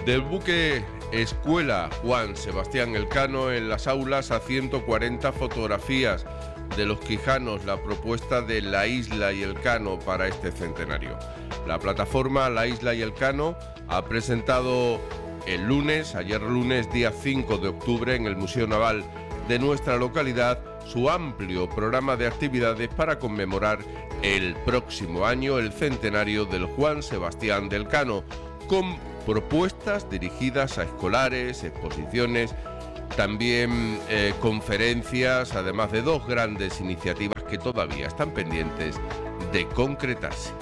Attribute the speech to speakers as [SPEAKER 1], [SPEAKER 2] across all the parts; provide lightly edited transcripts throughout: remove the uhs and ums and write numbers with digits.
[SPEAKER 1] Del buque Escuela Juan Sebastián Elcano en las aulas a 140 fotografías de los quijanos, la propuesta de La Isla y Elcano para este centenario. La plataforma La Isla y Elcano ha presentado ayer lunes, día 5 de octubre, en el Museo Naval de nuestra localidad, su amplio programa de actividades para conmemorar el próximo año el centenario del Juan Sebastián de Elcano, con propuestas dirigidas a escolares, exposiciones, también conferencias, además de dos grandes iniciativas que todavía están pendientes de concretarse.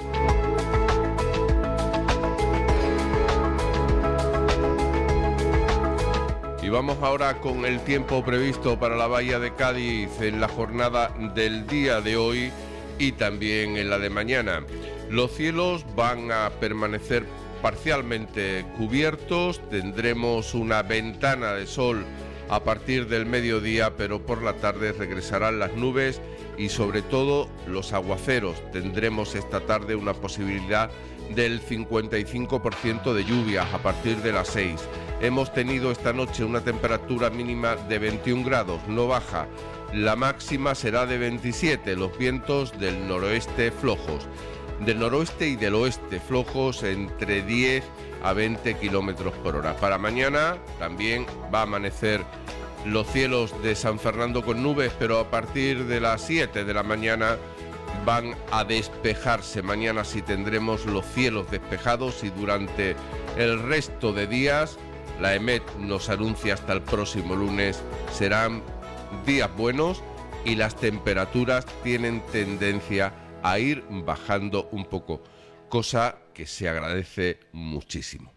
[SPEAKER 1] Y vamos ahora con el tiempo previsto para la Bahía de Cádiz en la jornada del día de hoy y también en la de mañana. Los cielos van a permanecer parcialmente cubiertos, tendremos una ventana de sol a partir del mediodía, pero por la tarde regresarán las nubes y sobre todo los aguaceros. Tendremos esta tarde una posibilidad del 55% de lluvias a partir de las 6. Hemos tenido esta noche una temperatura mínima de 21 grados, no baja. La máxima será de 27, los vientos del noroeste flojos. Del noroeste y del oeste flojos entre 10 a 20 kilómetros por hora. Para mañana también va a amanecer los cielos de San Fernando con nubes, pero a partir de las 7 de la mañana van a despejarse. Mañana sí tendremos los cielos despejados y durante el resto de días, la EMET nos anuncia hasta el próximo lunes, serán días buenos y las temperaturas tienen tendencia a ir bajando un poco, cosa que se agradece muchísimo.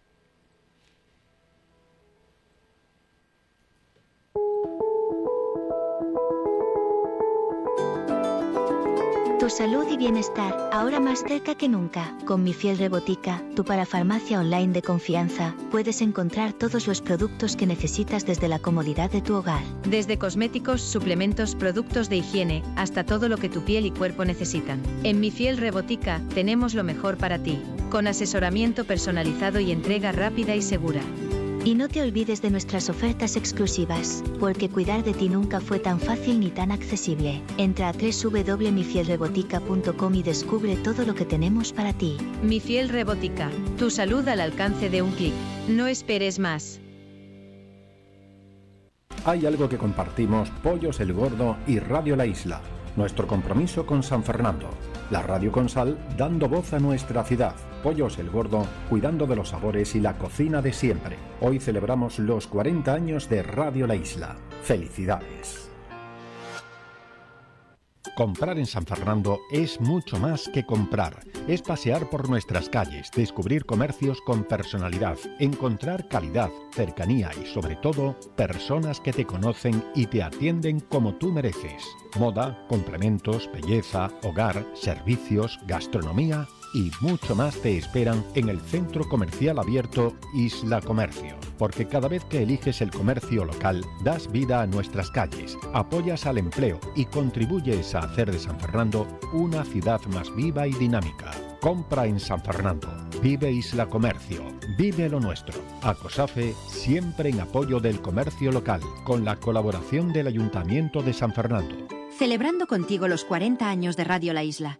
[SPEAKER 2] Tu salud y bienestar, ahora más cerca que nunca. Con Mi Fiel Rebotica, tu parafarmacia online de confianza, puedes encontrar todos los productos que necesitas desde la comodidad de tu hogar.
[SPEAKER 3] Desde cosméticos, suplementos, productos de higiene, hasta todo lo que tu piel y cuerpo necesitan. En Mi Fiel Rebotica, tenemos lo mejor para ti, con asesoramiento personalizado y entrega rápida y segura.
[SPEAKER 2] Y no te olvides de nuestras ofertas exclusivas, porque cuidar de ti nunca fue tan fácil ni tan accesible. Entra a www.mifielrebotica.com y descubre todo lo que tenemos para ti.
[SPEAKER 3] Mi Fiel Rebotica, tu salud al alcance de un clic. No esperes más.
[SPEAKER 4] Hay algo que compartimos Pollos El Gordo y Radio La Isla. Nuestro compromiso con San Fernando. La radio con sal dando voz a nuestra ciudad. Pollos El Gordo, cuidando de los sabores y la cocina de siempre. Hoy celebramos los 40 años de Radio La Isla. ¡Felicidades! Comprar en San Fernando es mucho más que comprar. Es pasear por nuestras calles, descubrir comercios con personalidad, encontrar calidad, cercanía y sobre todo, personas que te conocen y te atienden como tú mereces. Moda, complementos, belleza, hogar, servicios, gastronomía y mucho más te esperan en el centro comercial abierto Isla Comercio. Porque cada vez que eliges el comercio local, das vida a nuestras calles, apoyas al empleo y contribuyes a hacer de San Fernando una ciudad más viva y dinámica. Compra en San Fernando. Vive Isla Comercio. Vive lo nuestro. ACOSAFE siempre en apoyo del comercio local, con la colaboración del Ayuntamiento de San Fernando.
[SPEAKER 5] Celebrando contigo los 40 años de Radio La Isla.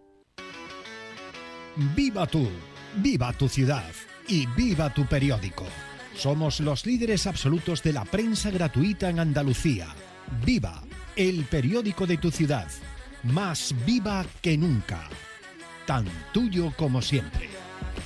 [SPEAKER 6] Viva tú, viva tu ciudad y viva tu periódico. Somos los líderes absolutos de la prensa gratuita en Andalucía. Viva, el periódico de tu ciudad. Más viva que nunca. Tan tuyo como siempre.